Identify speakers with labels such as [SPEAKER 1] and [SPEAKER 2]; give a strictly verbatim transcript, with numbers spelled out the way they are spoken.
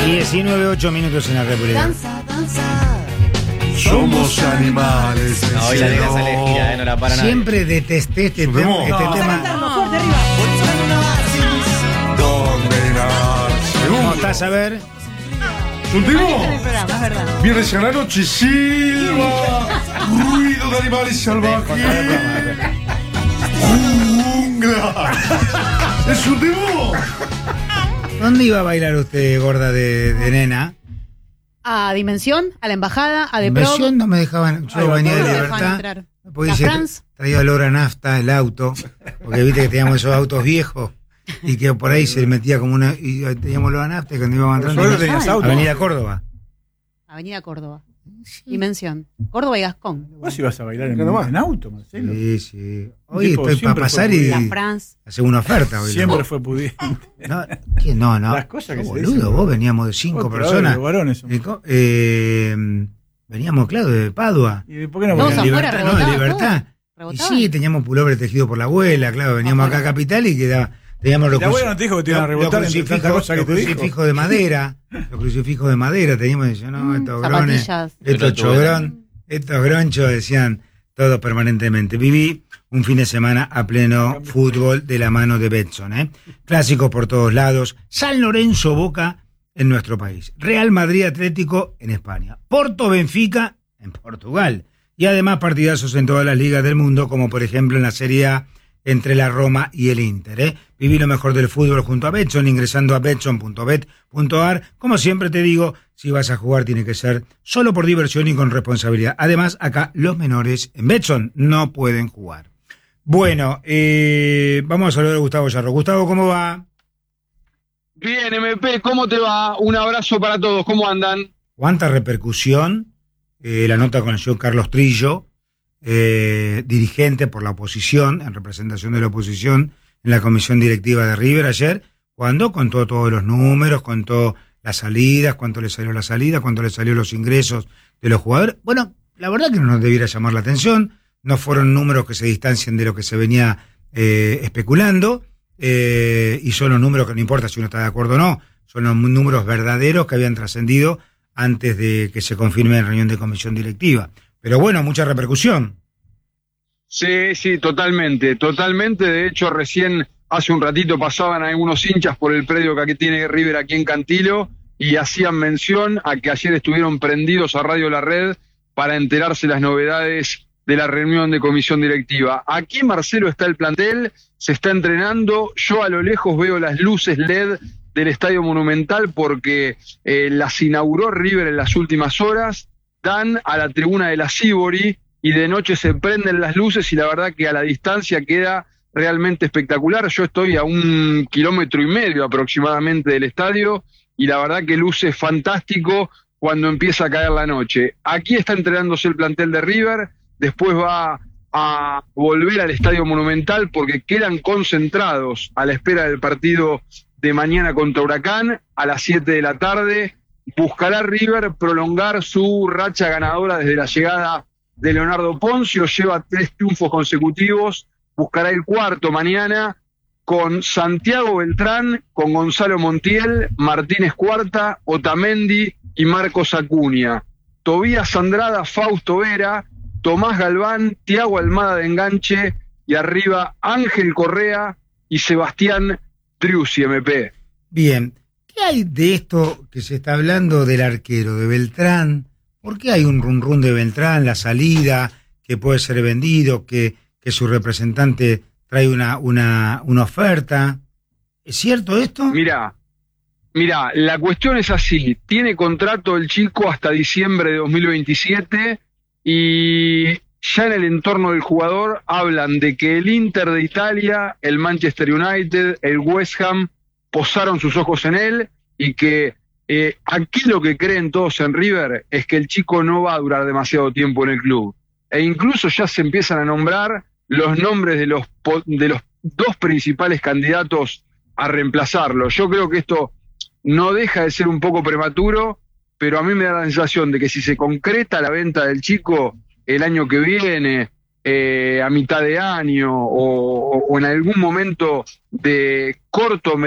[SPEAKER 1] diecinueve, ocho minutos en la República.
[SPEAKER 2] Danza, danza.
[SPEAKER 3] Somos animales.
[SPEAKER 4] No, hoy la negra sale de gira, eh, no la para nadie.
[SPEAKER 1] Siempre detesté este tema.
[SPEAKER 3] No.
[SPEAKER 1] Este
[SPEAKER 3] No.
[SPEAKER 1] tema.
[SPEAKER 2] Cantando fuerte arriba.
[SPEAKER 3] ¿Dónde nace?
[SPEAKER 1] ¿Cómo estás a ver?
[SPEAKER 3] ¿Un
[SPEAKER 2] Ahí está en el
[SPEAKER 3] timo?
[SPEAKER 2] programa, es verdad.
[SPEAKER 3] Viernes a la noche, silba. Ruido de animales salvajes. Jungla. ¿Es un timo?
[SPEAKER 1] ¿Dónde iba a bailar usted, gorda de, de nena?
[SPEAKER 2] A Dimensión, a la Embajada, a The Pro.
[SPEAKER 1] Inversión no me dejaban. Yo
[SPEAKER 3] Ay,
[SPEAKER 1] venía de
[SPEAKER 2] no me dejaban
[SPEAKER 1] Libertad.
[SPEAKER 2] entrar.
[SPEAKER 1] Porque
[SPEAKER 2] La
[SPEAKER 1] se
[SPEAKER 2] France.
[SPEAKER 1] traía olor a nafta el auto. Porque viste que teníamos esos autos viejos. Y que por ahí se metía como una. Y teníamos olor a nafta y cuando íbamos entrando.
[SPEAKER 3] Solo
[SPEAKER 1] teníamos-
[SPEAKER 3] tenías auto.
[SPEAKER 1] Avenida Córdoba.
[SPEAKER 2] Avenida Córdoba. Dimensión. Córdoba y Gascón.
[SPEAKER 5] Vos ibas a bailar en,
[SPEAKER 3] Acá nomás.
[SPEAKER 5] en auto, Marcelo.
[SPEAKER 1] Sí, sí.
[SPEAKER 5] Un
[SPEAKER 1] Hoy
[SPEAKER 5] tipo
[SPEAKER 1] estoy para
[SPEAKER 5] siempre
[SPEAKER 1] pasar
[SPEAKER 5] fue
[SPEAKER 1] y
[SPEAKER 2] La France.
[SPEAKER 1] hacer una oferta. Hoy
[SPEAKER 5] Siempre fue pudiente.
[SPEAKER 1] No, ¿qué? no, no.
[SPEAKER 5] Las cosas que se
[SPEAKER 1] Boludo,
[SPEAKER 5] dicen.
[SPEAKER 1] vos veníamos de cinco
[SPEAKER 5] Otra
[SPEAKER 1] personas.
[SPEAKER 5] vez, los varones son.
[SPEAKER 1] Eh, co- eh, veníamos, claro, de Padua.
[SPEAKER 5] ¿Y por qué no
[SPEAKER 2] Todos
[SPEAKER 1] De
[SPEAKER 5] bailaron?
[SPEAKER 2] afuera,
[SPEAKER 1] libertad, no, de
[SPEAKER 2] rebotaban
[SPEAKER 1] libertad.
[SPEAKER 2] todos.
[SPEAKER 1] Y
[SPEAKER 2] ¿Rebotaban?
[SPEAKER 1] sí, teníamos pullover tejido por la abuela, claro, veníamos acá a Capital y quedaba, teníamos los,
[SPEAKER 5] La abuela
[SPEAKER 1] cruci-
[SPEAKER 5] no te dijo que te iban a
[SPEAKER 1] los-
[SPEAKER 5] rebotar
[SPEAKER 1] los
[SPEAKER 5] entre tanta
[SPEAKER 1] crucifijos,
[SPEAKER 5] cosa que
[SPEAKER 1] los
[SPEAKER 5] te dijo.
[SPEAKER 1] crucifijos de madera, los crucifijos de madera, teníamos, decían, no, estos grones,
[SPEAKER 2] Zapatillas.
[SPEAKER 1] estos
[SPEAKER 4] Yo no tuve.
[SPEAKER 1] chogrón, estos gronchos, decían todos permanentemente. Viví un fin de semana a pleno fútbol de la mano de Betson, ¿eh? Clásicos por todos lados, San Lorenzo Boca en nuestro país, Real Madrid Atlético en España, Porto Benfica en Portugal, y además partidazos en todas las ligas del mundo, como por ejemplo en la Serie A entre la Roma y el Inter, ¿eh? Viví lo mejor del fútbol junto a Betson, ingresando a betson punto bet punto a r. Como siempre te digo, si vas a jugar tiene que ser solo por diversión y con responsabilidad. Además, acá los menores en Betson no pueden jugar. Bueno, eh, vamos a saludar a Gustavo Yarro. Gustavo, ¿cómo va?
[SPEAKER 6] Bien, M P, ¿cómo te va? Un abrazo para todos, ¿cómo andan?
[SPEAKER 1] ¿Cuánta repercusión? Eh, la nota con el señor Carlos Trillo, eh, dirigente por la oposición, en representación de la oposición, en la comisión directiva de River ayer, cuando contó todos los números, contó las salidas, cuánto le salió la salida, cuánto le salió los ingresos de los jugadores. Bueno, la verdad que no nos debiera llamar la atención, no fueron números que se distancien de lo que se venía eh, especulando, eh, y son los números que no importa si uno está de acuerdo o no, son los números verdaderos que habían trascendido antes de que se confirme en reunión de comisión directiva. Pero bueno, mucha repercusión.
[SPEAKER 6] Sí, sí, totalmente, totalmente. De hecho, recién hace un ratito pasaban algunos hinchas por el predio que aquí tiene River aquí en Cantilo y hacían mención a que ayer estuvieron prendidos a Radio La Red para enterarse las novedades de la reunión de comisión directiva. Aquí, Marcelo, está el plantel, se está entrenando. Yo a lo lejos veo las luces L E D del Estadio Monumental porque eh, las inauguró River en las últimas horas, dan a la tribuna de la Sibori y de noche se prenden las luces y la verdad que a la distancia queda realmente espectacular. Yo estoy a un kilómetro y medio aproximadamente del estadio y la verdad que luce fantástico cuando empieza a caer la noche. Aquí está entrenándose el plantel de River, después va a volver al Estadio Monumental porque quedan concentrados a la espera del partido de mañana contra Huracán a las siete de la tarde. Buscará River prolongar su racha ganadora desde la llegada de Leonardo Poncio, lleva tres triunfos consecutivos, buscará el cuarto mañana con Santiago Beltrán, con Gonzalo Montiel, Martínez Cuarta, Otamendi y Marcos Acuña. Tobías Andrada, Fausto Vera, Tomás Galván, Tiago Almada de enganche y arriba Ángel Correa y Sebastián Triusi, M P.
[SPEAKER 1] Bien, ¿qué hay de esto que se está hablando del arquero, de Beltrán? ¿Por qué hay un run run de Beltrán, la salida, que puede ser vendido, que, que su representante trae una, una, una oferta? ¿Es cierto esto?
[SPEAKER 6] Mira, mira, la cuestión es así, tiene contrato el chico hasta diciembre de dos mil veintisiete y ya en el entorno del jugador hablan de que el Inter de Italia, el Manchester United, el West Ham posaron sus ojos en él y que eh, aquí lo que creen todos en River es que el chico no va a durar demasiado tiempo en el club. E incluso ya se empiezan a nombrar los nombres de los, de los dos principales candidatos a reemplazarlo. Yo creo que esto no deja de ser un poco prematuro, pero a mí me da la sensación de que si se concreta la venta del chico el año que viene, eh, a mitad de año o, o en algún momento de corto